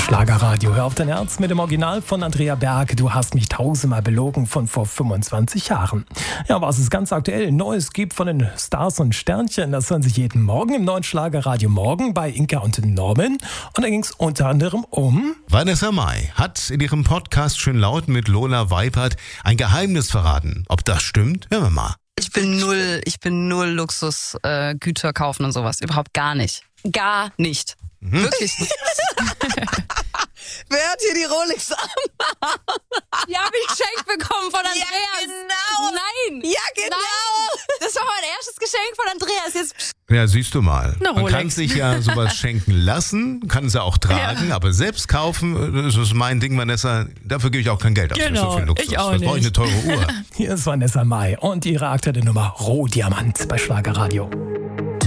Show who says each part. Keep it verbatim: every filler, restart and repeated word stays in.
Speaker 1: Schlagerradio, hör auf dein Herz mit dem Original von Andrea Berg. Du hast mich tausendmal belogen von vor fünfundzwanzig Jahren. Ja, was es ganz aktuell Neues gibt von den Stars und Sternchen, das hören Sie jeden Morgen im neuen Schlagerradio Morgen bei Inka und Norman. Und da ging es unter anderem um...
Speaker 2: Vanessa Mai hat in ihrem Podcast Schön Laut mit Lola Weipert ein Geheimnis verraten. Ob das stimmt? Hören wir mal.
Speaker 3: Ich bin null, ich bin null Luxusgüter äh, Güter kaufen und sowas. Überhaupt gar nicht. Gar nicht. Mhm. Wirklich nicht.
Speaker 4: Wer hat hier die Rolex an?
Speaker 3: Die habe ich geschenkt bekommen von Andreas.
Speaker 4: Ja, genau.
Speaker 3: Nein.
Speaker 4: Ja, genau.
Speaker 3: Nein. Das war mein erstes Geschenk von Andreas. Jetzt
Speaker 2: Ja, siehst du mal.
Speaker 3: Eine
Speaker 2: Man
Speaker 3: Rolex.
Speaker 2: kann sich ja sowas schenken lassen, kann sie auch tragen, ja. aber selbst kaufen, das ist mein Ding, Vanessa. Dafür gebe ich auch kein Geld aus.
Speaker 1: Genau,
Speaker 2: so viel Luxus.
Speaker 1: ich auch
Speaker 2: Das brauche ich eine teure Uhr.
Speaker 1: Hier ist Vanessa Mai und ihre aktuelle Nummer Rohdiamant bei Schlagerradio.